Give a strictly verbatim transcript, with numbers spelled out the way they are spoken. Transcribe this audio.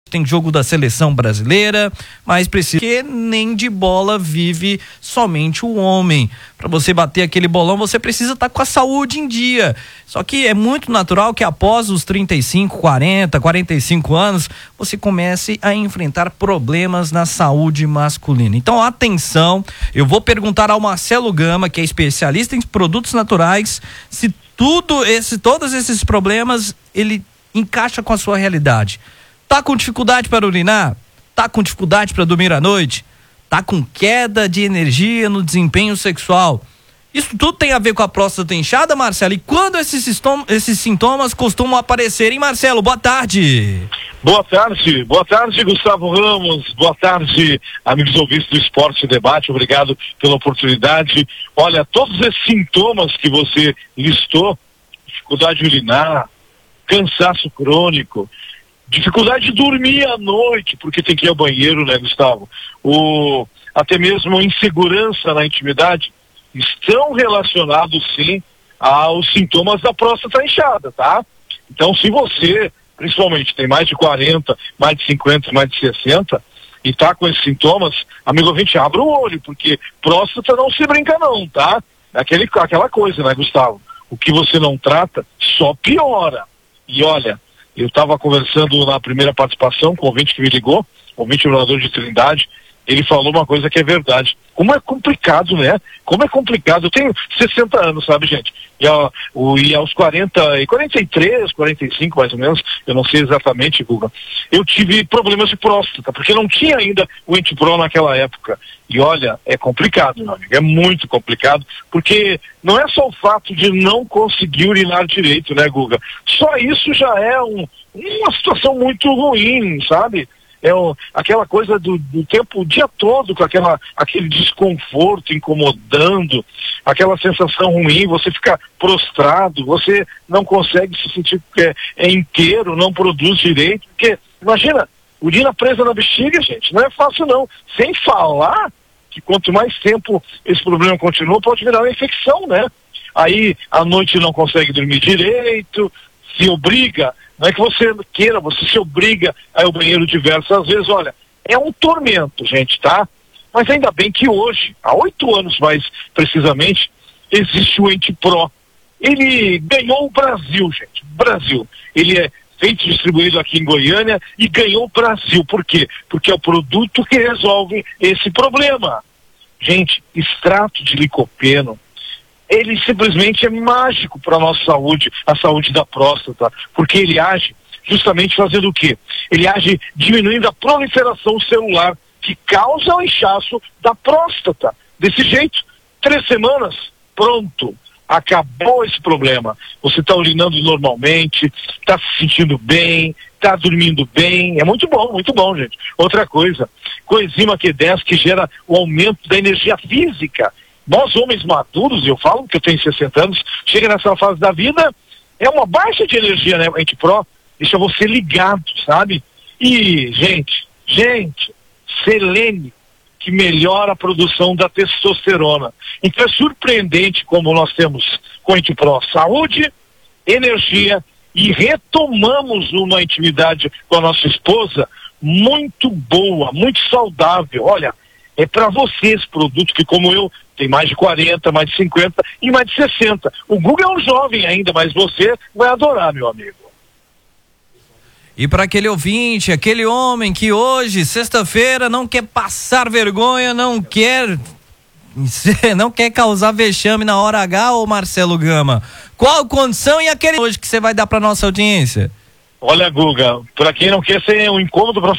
Tem jogo da seleção brasileira, mas precisa que nem de bola vive somente o homem. Para você bater aquele bolão, você precisa estar com a saúde em dia. Só que é muito natural que após os trinta e cinco, quarenta, quarenta e cinco anos, você comece a enfrentar problemas na saúde masculina. Então, atenção, eu vou perguntar ao Marcelo Gama, que é especialista em produtos naturais, se tudo esse, todos esses problemas ele encaixa com a sua realidade. Tá com dificuldade para urinar? Tá com dificuldade para dormir à noite? Tá com queda de energia no desempenho sexual? Isso tudo tem a ver com a próstata inchada, Marcelo? E quando esses, sistom- esses sintomas costumam aparecer, hein, Marcelo? Boa tarde. Boa tarde, boa tarde, Gustavo Ramos, boa tarde, amigos ouvintes do Esporte Debate, obrigado pela oportunidade. Olha, todos esses sintomas que você listou, dificuldade de urinar, cansaço crônico, dificuldade de dormir à noite, porque tem que ir ao banheiro, né, Gustavo? O, até mesmo insegurança na intimidade estão relacionados, sim, aos sintomas da próstata inchada, tá? Então, se você, principalmente, tem mais de quarenta, mais de cinquenta, mais de sessenta, e tá com esses sintomas, amigo ouvinte, abra o olho, porque próstata não se brinca não, tá? Aquele, aquela coisa, né, Gustavo? O que você não trata, só piora. E olha, eu estava conversando na primeira participação com o ouvinte que me ligou, o ouvinte morador de Trindade, ele falou uma coisa que é verdade. Como é complicado, né? Como é complicado. Eu tenho sessenta anos, sabe, gente? E, a, o, e aos quarenta, e quarenta e três, quarenta e cinco mais ou menos, eu não sei exatamente, Guga, eu tive problemas de próstata, porque não tinha ainda o Antipro naquela época. E olha, é complicado, meu amigo, é muito complicado, porque não é só o fato de não conseguir urinar direito, né, Guga? Só isso já é um, uma situação muito ruim, sabe? É o, aquela coisa do, do tempo, o dia todo, com aquela, aquele desconforto incomodando, aquela sensação ruim, você fica prostrado, você não consegue se sentir é, é inteiro, não produz direito, porque, imagina, urina presa na bexiga, gente, não é fácil não, sem falar que quanto mais tempo esse problema continua, pode virar uma infecção, né? Aí, à noite não consegue dormir direito, se obriga, não é que você queira, você se obriga a ir ao banheiro diversas vezes, olha, é um tormento, gente, tá? Mas ainda bem que hoje, há oito anos mais precisamente, existe o Antipro. Ele ganhou o Brasil, gente, Brasil. Ele é feito e distribuído aqui em Goiânia e ganhou o Brasil. Por quê? Porque é o produto que resolve esse problema. Gente, extrato de licopeno, ele simplesmente é mágico para a nossa saúde, a saúde da próstata, porque ele age justamente fazendo o quê? Ele age diminuindo a proliferação celular que causa o inchaço da próstata. Desse jeito, três semanas, pronto, acabou esse problema. Você está urinando normalmente, está se sentindo bem, está dormindo bem, é muito bom, muito bom, gente. Outra coisa, coenzima Q dez que gera o aumento da energia física. Nós, homens maduros, eu falo que eu tenho sessenta anos, chega nessa fase da vida, é uma baixa de energia, né? A Antipro deixa você ligado, sabe? E, gente, gente, selênio, que melhora a produção da testosterona. Então é surpreendente como nós temos com a Antipro saúde, energia e retomamos uma intimidade com a nossa esposa muito boa, muito saudável. Olha, é para você esse produto que, como eu, tem mais de quarenta, mais de cinquenta e mais de sessenta. O Google é um jovem ainda, mas você vai adorar, meu amigo. E para aquele ouvinte, aquele homem que hoje, sexta-feira, não quer passar vergonha, não quer não quer causar vexame na hora H, ô Marcelo Gama, qual condição e aquele hoje que você vai dar para nossa audiência? Olha, Guga, para quem não quer ser um incômodo para